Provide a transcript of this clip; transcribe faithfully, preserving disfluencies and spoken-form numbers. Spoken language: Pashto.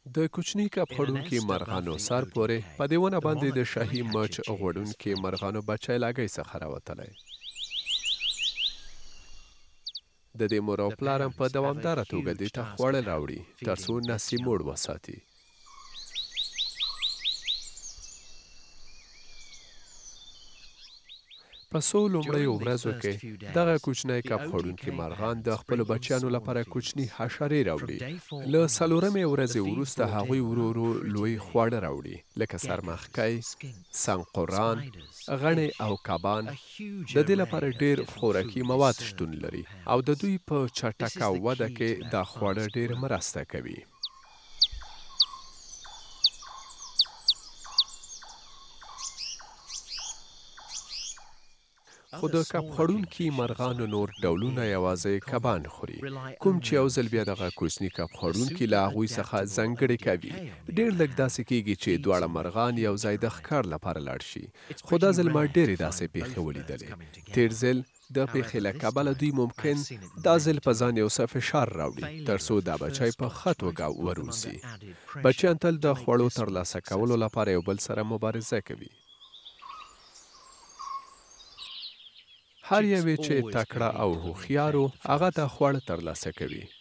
د کوچني کب خوړونکي مرغانو سر پورې په دې ونه باندې د شاهي مچ غوړونکي مرغانو بچی لاګۍ څخه راوتلی. د دې مور او پلار هم په دوامداره توګه دې ته خواړه راوړي ترڅو نسي موړ وساتي. په څو لومړیو ورځو کې دغه کوچنی کب خوړونکي مرغان د خپلو بچیانو لپاره کوچني حشرې راوړي. له څلورمې ورځې وروسته هغوی ورو ورو لوی خواړه راوړي لکه سرمخکی، سنقران، غڼې او کبان. د دې لپاره ډیر خوراکي مواد شتون لري او د دوی په چټکه وده کې دا خواړه ډیر مرسته کوي. خو د کب خوړونکي مرغانو نور ډولونه یوازې کبان خوري، کوم چې یو ځل بیا دغه کوچني کب خوړونکي له هغوی څخه ځانګړي کوي. ډېر لږ داسې کیږي چې دواړه مرغان یو ځای د ښکار لپاره لاړ شي، خو دا ځل ما ډېرې داسې پیښې ولیدلې. تیر ځل د پیښې له کبله دوی ممکن دا ځل په ځان یو څه فشار راوړي ترڅو دا بچی په ښه توګه وروزي. بچیان تل د خوړو ترلاسه کولو لپاره یو بل سره مبارزه کوي. هر یوې چې تکړه او هوښیار و هغه دا خواړه ترلاسه کوي.